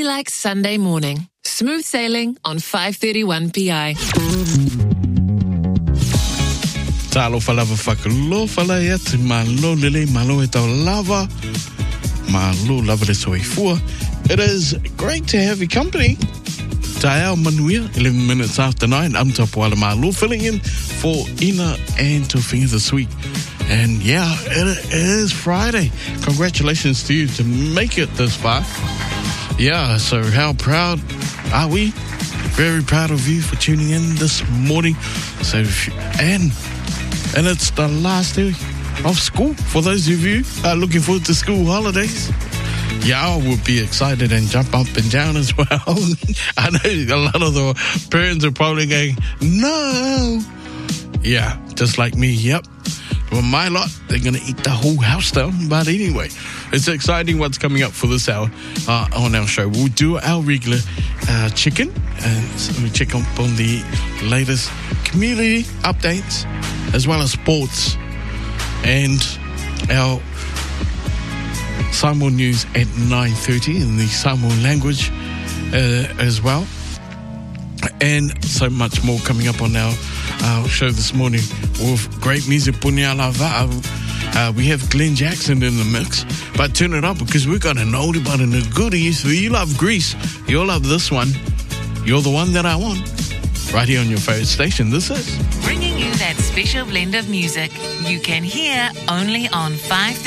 be like Sunday morning. Smooth sailing on 531 PI. Talo falava whakalo fala ia te malo lele malo e tau lava. Malo lava le soifua. It is great to have your company. Taeo Manuia, 11 minutes after 9. I'm Tapuala Malo filling in for Ina and Tofinga this week. And yeah, it is Friday. Congratulations to you to make it this far. Yeah, so how proud are we? Very proud of you for tuning in this morning. So, and it's the last day of school for those of you looking forward to school holidays. Yeah, I would be excited and jump up and down as well. I know a lot of the parents are probably going, no. Yeah, just like me, yep. Well, my lot, they're going to eat the whole house down. But anyway, it's exciting what's coming up for this hour on our show. We'll do our regular chicken. So we check up on the latest community updates as well as sports. And our Samoan news at 9:30 in the Samoan language as well. And so much more coming up on our show this morning with great music. We have Glenn Jackson in the mix, but turn it up because we've got an oldie but and a goodie. So you love Grease, you'll love this one. You're the one that I want. Right here on your favorite station. This is Bringing you that special blend of music you can hear only on 5